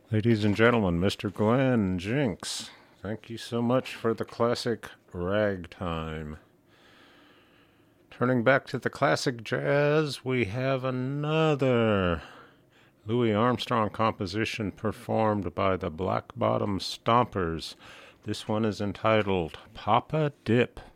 Ladies and gentlemen, Mr. Glenn Jinx, thank you so much for the classic ragtime. Turning back to the classic jazz, we have another Louis Armstrong composition performed by the Black Bottom Stompers. This one is entitled Papa Dip.